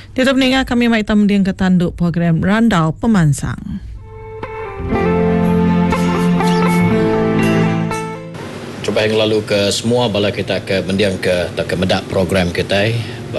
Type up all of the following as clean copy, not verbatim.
Dia pendengar kami mai tamdiang ke tanduk program Randau Pemansang. Cuba yang lalu ke semua bala kita ke mendiang ke medak program kita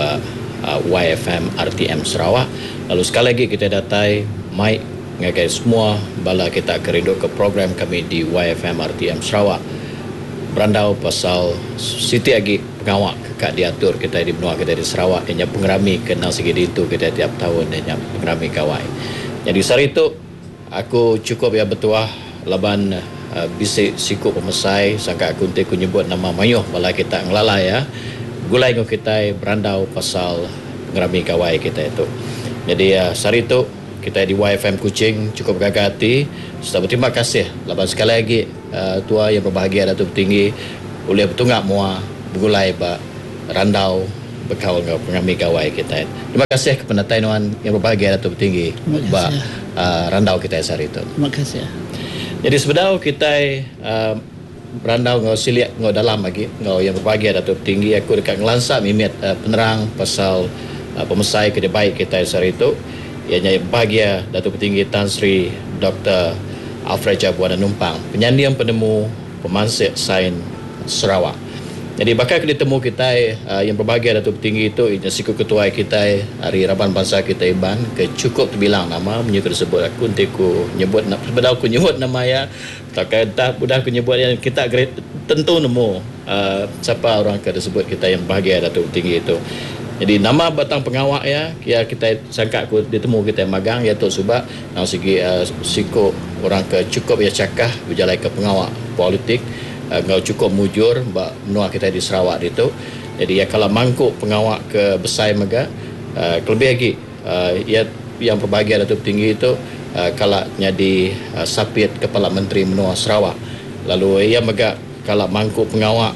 YFM RTM Sarawak. Lalu sekali lagi kita datai mai ngagai semua bala kita kerinduk ke program kami di YFM RTM Sarawak. Berandau pasal Siti lagi pengawak kekak diatur kita di benua kita di Sarawak yang pengerami kenal segi itu kita tiap tahun yang pengerami kawai. Jadi sehari itu aku cukup ya bertuah laban bisik siku pemesai sangka aku nanti aku nyebut nama mayuh bala kita ngelalai ya. Gulai ngo kita berandau pasal pengerami kawai kita itu. Jadi sehari itu kita di YFM Kuching cukup gagah hati. Serta berterima kasih laban sekali lagi tua yang berbahagia Datuk Tinggi boleh bertunggak mua bergulai ba randau bekal ngau pengami kawai kita. Terima kasih kepada Taiwan yang berbahagia Datuk Tinggi ba randau kita hari itu. Terima kasih. Jadi sebenarnya kita berandau ngau siliak ngau dalam lagi ngau yang berbahagia Datuk Tinggi aku dekat ngelansak mimit penerang pasal pemesai kerja baik kita hari itu. Yang bahagia Datuk Petinggi Tan Sri Dr. Alfred Jabuana Numpang, penyandi yang penemu pemansik sains Sarawak. Jadi bakal ditemu kita yang berbahagia Datuk Petinggi itu siku ketua kita Hari Raban Bangsa kita Iban ke cukup terbilang nama menyuka disebut aku nanti aku nyebut sebenarnya aku nyebut nama ya tak mudah aku nyebut yang kita tentu nemu siapa orang ke disebut kita yang bahagia Datuk Petinggi itu. Jadi nama batang pengawak ya kita sangka aku ditemu kita magang iaitu Subak nang segi siku orang ke cukup ya cakah berjalan ke pengawak politik ngau cukup mujur menua kita di Sarawak itu. Jadi ya kalau mangkuk pengawak ke besai mega lebih lagi ya yang berbahagia Datuk Tinggi itu kalau jadi sapit kepala menteri menua Sarawak. Lalu ia mega kalau mangkuk pengawak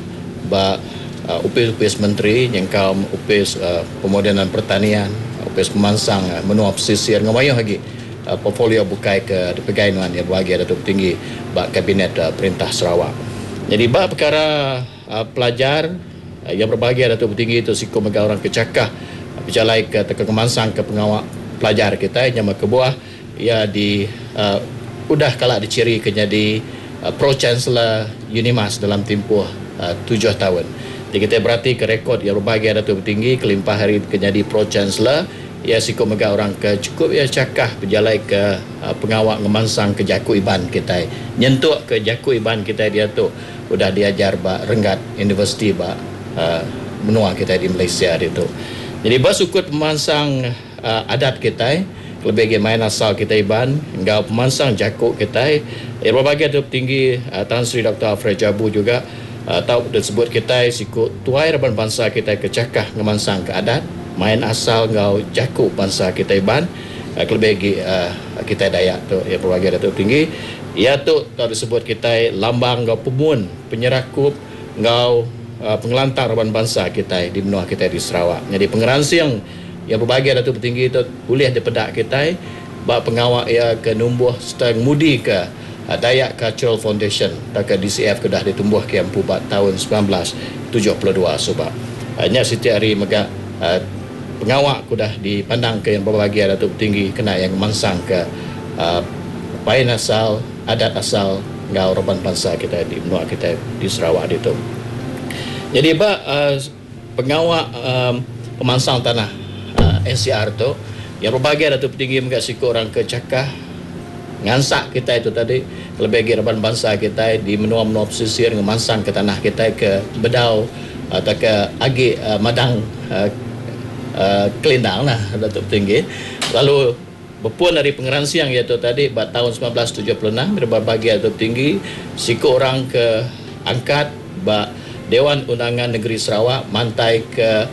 upis menteri yang kaum upis pemodenan pertanian, upis pemansang menua pesisir ngamayuh lagi portfolio bukai ke pegawai yang bahagia Datuk Tinggi bak kabinet perintah Sarawak. Jadi bak perkara pelajar yang berbahagia Datuk Tinggi itu siku mega orang kecakah berjalan ke kemansang ke pengawak pelajar kita yang kebuah ia di udah kala diciri ke jadi Pro Chancellor Unimas dalam tempoh 7 tahun. Jadi kita berarti ke rekod yang berbahagia Datuk Tinggi kelimpah hari menjadi Pro Chancellor ia siku mega orang ke cukup ia cakah berjalan ke pengawak ngemansang ke Jaku Iban kita nyentuh ke Jaku Iban kita dia tu udah diajar Renggat University menua kita di Malaysia itu. Jadi sukut pemansang adat kita lebih main asal kita Iban enggak pemansang Jaku kita yang berbahagia Datuk Tinggi Tan Sri Dr. Alfred Jabu juga tahu disebut kita siku tuai Raban bangsa kita kecakah ngemansang ke adat main asal ngau Jaku bangsa kita Iban lebih kita Dayak tu yang berbahagia Datuk Tinggi ia tu tahu disebut kita lambang ngau pemun penyerakup ngau pengelantar Raban bangsa kita di benua kita di Sarawak. Jadi pengeransi yang berbahagia Datuk Tinggi itu boleh dipedak kita bak pengawak ia ke numbuh setang mudi ke Dayak Cultural Foundation tak DCF kedah ditumbuh ke Empu tahun 1972 sebab hanya Siti Hari mega pengawak kudah dipandang ke yang berbahagia Datuk Tinggi kena yang mansang ke pain asal adat asal ngau Raban bangsa kita di benua kita di Sarawak itu. Jadi pengawak pemansang tanah NCR tu yang berbahagia Datuk Tinggi mega siku orang ke cakah ngansak kita itu tadi lebih lagi Raban bangsa kita di menua-menua pesisir ngemansang ke tanah kita ke Bedau atau ke Agi Madang Kelindang lah Datuk Tinggi. Lalu berpun dari pengeransi yang iaitu tadi tahun 1976 berbahagia Datuk Tinggi siku orang ke angkat Dewan Undangan Negeri Sarawak mantai ke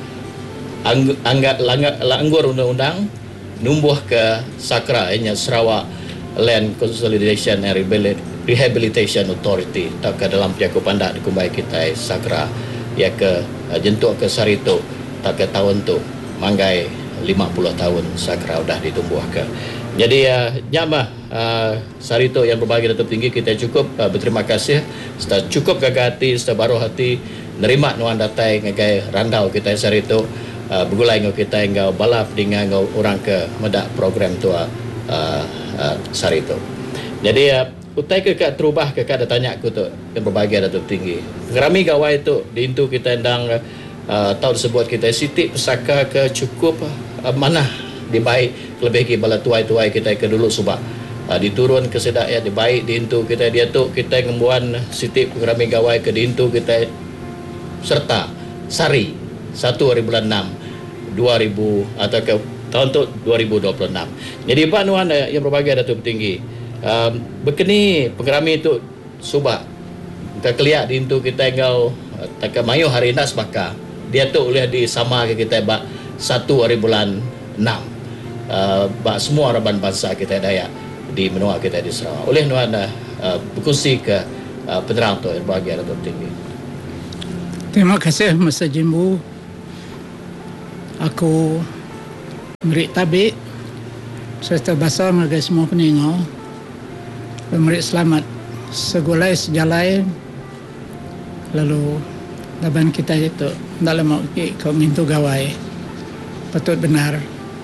anggur undang-undang numbuh ke Sakra ianya Sarawak Land Consolidation and Rehabilitation Authority tak ke dalam pihak pandak dikumbai kita Sakra ya ke jentuk ke Sarito tak ke tahun tu manggai 50 tahun Sakra dah ditumbuh ke. Jadi nyamah Sarito yang berbahagia Datuk Tinggi kita cukup berterima kasih serta cukup gagah hati serta baru hati nerima nuan datai ngagai randau kita Sarito bergulai ngau kita ngau balap dengan ngau orang ke medak program tu sari tu. Jadi utai ke kat terubah ke kat tanya aku tu yang berbagai Datuk Tinggi. Kerami gawai tu di intu kita ndang tahun sebut kita sitik pesaka ke cukup mana dibaik lebih ke bala tuai-tuai kita ke dulu subak diturun ke sedak ya dibaik di intu kita dia tu kita ngembuan sitik kerami gawai ke di intu kita serta sari 1 hari bulan 6 2000 atau ke tahun tu 2026. Jadi Pak Nuan yang berbagai Datuk Tinggi berkeni pengerami tu subak kita kelihat di intu kita engau tak mayu hari nas baka dia tu boleh disama ke kita bak 1 hari bulan 6 bak semua raban bangsa kita Dayak di menua kita di Sarawak. Oleh Nuan berkongsi ke penerang tu yang berbagai Datuk Tinggi. Terima kasih Mr. Jimbu. Aku merik tabik serta bahasa ngagai semua peningau merik selamat segulai sejalai lalu laban kita itu dalam kau mintu gawai patut benar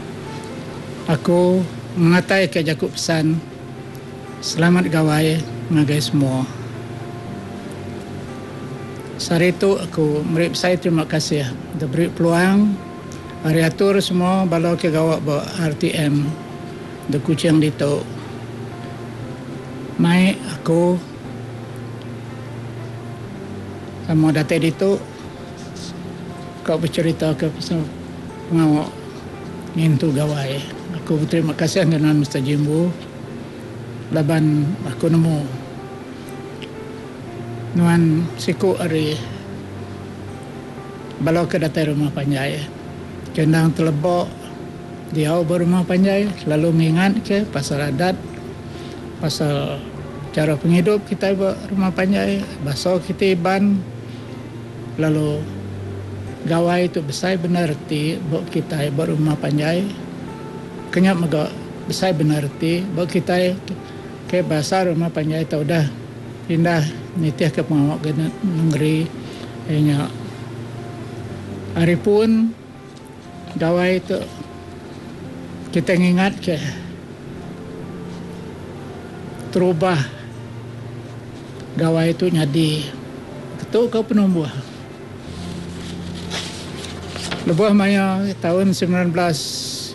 aku mengatai ke jakuk pesan selamat gawai ngagai semua. Sehari itu aku merik saya terima kasih dah beri peluang hari atur semua balau ke gawak bawa RTM de kucing dito mai aku sama data dito kau bercerita ke pasal pengawak ngintu gawai. Aku berterima kasih dengan Mr. Jimbu laban aku nemu nuan siku hari balau ke data rumah panjai kendang telebok dia berumah panjai selalu mengingat ke pasal adat pasal cara penghidup kita berumah panjai bahasa kita iban lalu gawai itu besar benar ti buat kita berumah panjai kenyap maga besar benar ti buat kita ke bahasa rumah panjai tau dah pindah nitih ke pengawak ke negeri hanya hari pun gawai itu kita ingat ke terubah gawai itu nyadi ketuk kau penumbuh lebuh maya tahun 1962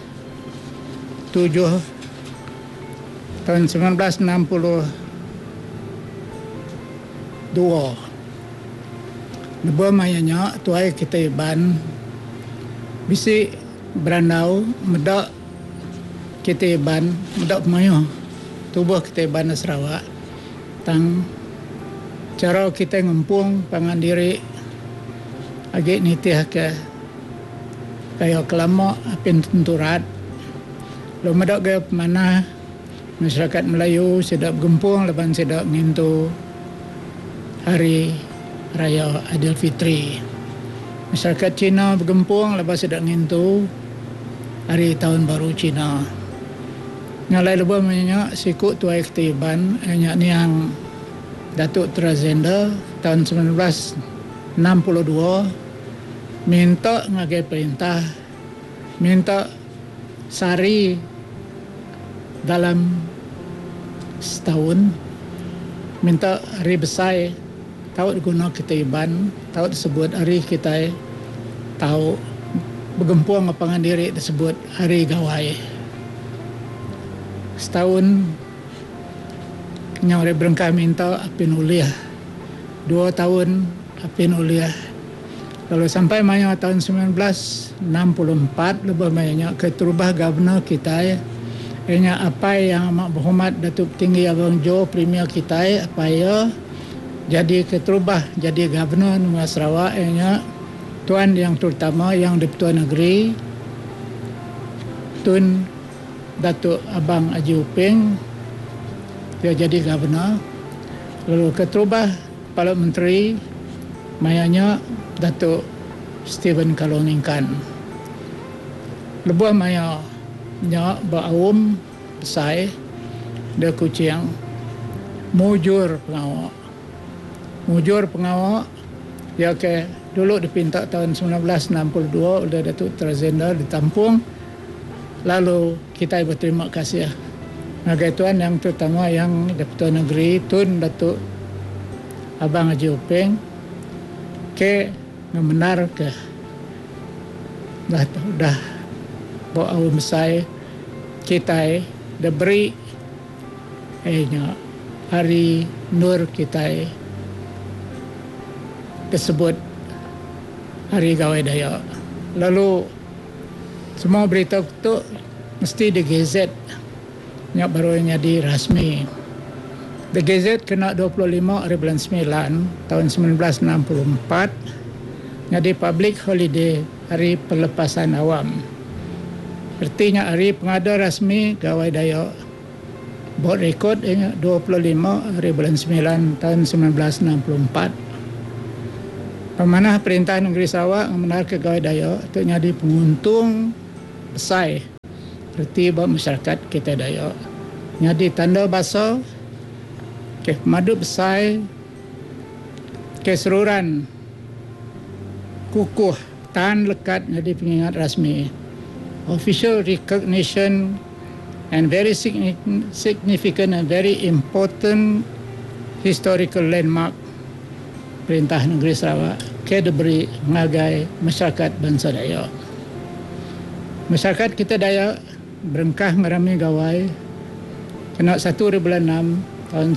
lebuh mayanya tuai kita iban bisi berandau medak kita iban medak mayu tubuh kita iban Sarawak tang cara kita ngempung pangan diri agak nitih ke kayak kelama apin tenturat lo medak gaya mana masyarakat Melayu sedap gempung leban sedap ngintu hari raya Aidilfitri. Masyarakat Cina bergempung lepas sedang ngintu hari tahun baru Cina. Ngalai lebih banyak sikut tuai ketiban hanya ni yang Datuk Trazenda tahun 1962 minta ngagai perintah minta sari dalam setahun minta hari besar tahu guna ketiban tahu disebut hari kita tahu bergempung ngapangan diri disebut hari gawai setahun nyari berengkah minta apin uliah 2 tahun apin uliah lalu sampai maya tahun 1964 lebih banyak keterubah governor kita hanya apa yang amat berhormat Datuk Tinggi Abang Jo Premier kita apa ya jadi keterubah jadi governor Negeri Sarawak hanya tuan yang terutama yang di-Pertuan Negeri Tun Datuk Abang Haji Uping dia jadi governor lalu keterubah Kepala Menteri mayanya Datuk Stephen Kaloningkan lebuh maya nya ba'um besar dia kucing mujur pengawak dia ke dulu dipinta tahun 1962 oleh Datuk Terzenda ditampung. Lalu kita berterima kasih ngagai tuan yang terutama yang Deputi Negeri Tun Datuk Abang Haji Upeng ke memenar ke dah bawa awal besar kita diberi hari nur kita disebut Hari Gawai Dayak. Lalu semua berita itu mesti di Gazette yang baru jadi rasmi. The Gazette kena 25 hari bulan 9 tahun 1964 jadi public holiday, hari pelepasan awam. Artinya hari pengada rasmi Gawai Dayak. Buat rekod 25 hari bulan 9 tahun 1964. Pemanah Perintah Negeri Sarawak menarik ke Gawai Dayak untuk jadi penguntung besar seperti buat masyarakat kita Dayak. Jadi tanda bahasa ke madu besar keseluruhan kukuh tahan lekat jadi pengingat rasmi. Official recognition and very significant and very important historical landmark Perintah Negeri Sarawak ke diberi ngagai masyarakat bangsa Dayak. Masyarakat kita Dayak berengkah ngerami gawai kena 1 bulan 6 tahun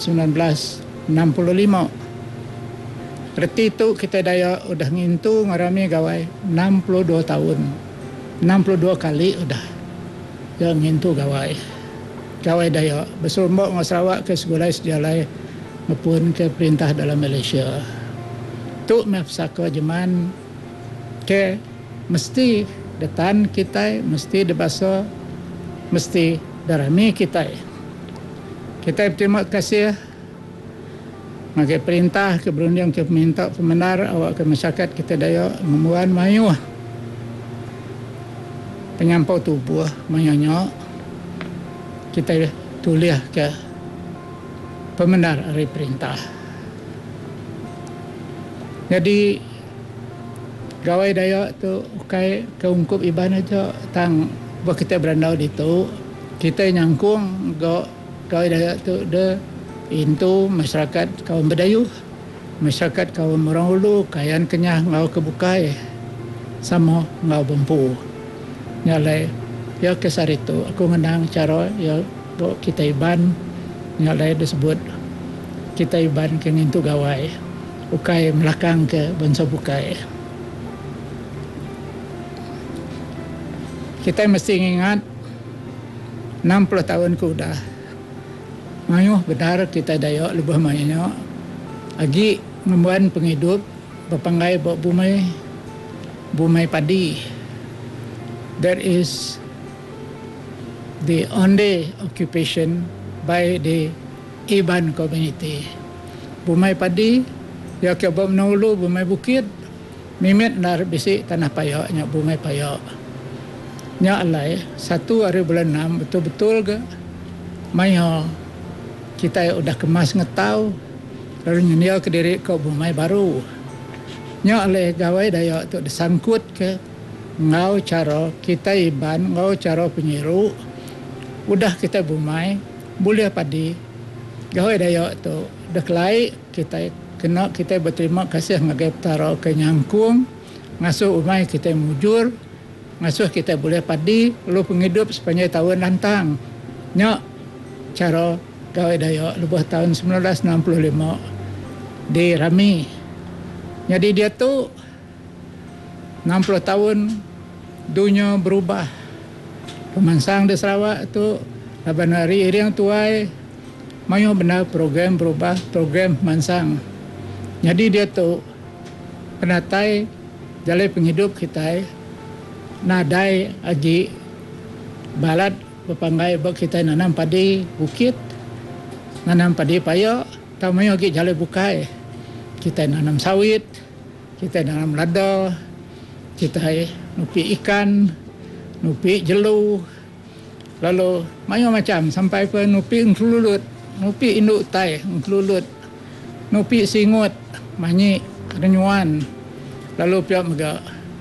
1965. Berarti itu kita Dayak udah ngintu ngerami gawai 62 tahun. 62 kali udah yang ngintu gawai. Gawai Dayak bersumbok dengan Sarawak ke segulai sejalai maupun ke perintah dalam Malaysia. Tu mefsaka jeman ke mesti detan kita, mesti debasa, mesti darami kita. Kita berterima kasih ngagai perintah ke berunding ke minta pemenar awak ke masyarakat kita Dayak memuan mayu penyampau tubuh mayanya kita tulis ke pemenar hari perintah. Jadi Gawai Dayak tu ukai keungkup iban aja tang buat kita berandau di tu kita nyangkung Gawai Dayak tu de itu masyarakat kaum Badayu, masyarakat kaum orang Ulu, kayan kenyah ngau kebukai sama ngau bempu. Nyalai ya kesar itu aku ngenang cara ya buat kita iban nyalai disebut kita iban kengintu gawai. Ukai melakang ke bangsa bukai. Kita mesti ingat 60 tahun ke udah. Mayuh benar kita Dayak lebih mayunya. Agi membuat penghidup berpanggai buat bumai padi. That is the only occupation by the Iban community. Bumai padi ya ke bom naulu bumai bukit mimit nar bisi tanah payak nya bumai payak nya alai 1 hari bulan 6 betul-betul ke maya kita udah kemas ngetau lalu nyenil ke diri ke bumai baru nya alai Gawai Dayak tu disangkut ke ngau cara kita iban ngau cara penyiru udah kita bumai boleh padi Gawai Dayak tu deklai kita kena kita berterima kasih ngagai petara kenyangkung ngasuh umai kita mujur ngasuh kita boleh padi lalu penghidup sepanjang tahun lantang nya cara Gawai Dayak lebih tahun 1965 di Rami jadi dia tu 60 tahun dunia berubah pemansang di Sarawak tu laban hari yang tuai mayu benar program berubah program mansang. Jadi dia tu penatai jalai penghidup kita nadai agi balat berpanggai buat kita nanam padi bukit nanam padi payak tamai agi jalai bukai kita nanam sawit kita nanam lada kita nupi ikan nupi jelu lalu mayu macam sampai ke nupi ngkelulut nupi induk tai ngkelulut nupi singut manyi renyuan lalu pihak mega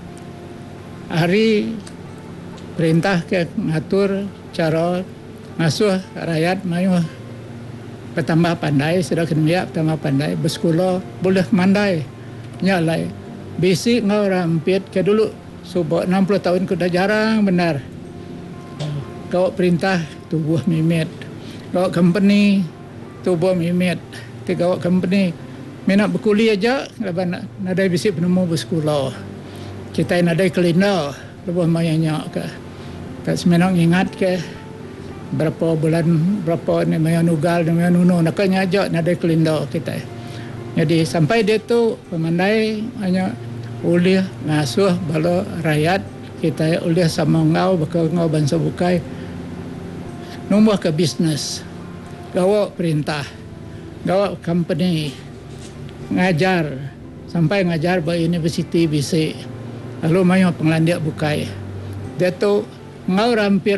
hari perintah ke ngatur cara ngasuh rakyat mayu bertambah pandai, sudah kena bertambah pandai, bersekolah boleh mandai nyalai basic ngau rampit ke dulu subak 60 tahun sudah jarang benar kau perintah tubuh mimit kau company tubuh mimit tiga company minat berkuliah aja lepas nadai basic penemu bersekolah kita nadai kelina lepas mayanya ke tak semenang ingat ke berapa bulan berapa ni maya nugal ni maya nuno nakanya aja nadai kelina kita. Jadi sampai dia tu pemandai hanya oleh ngasuh bala rakyat kita oleh sama ngau bakal ngau bangsa bukai nombor ke bisnes gawak perintah gawak company ngajar sampai ngajar ba universiti BC lalu mayu penglandia bukai dia tu ngau rampir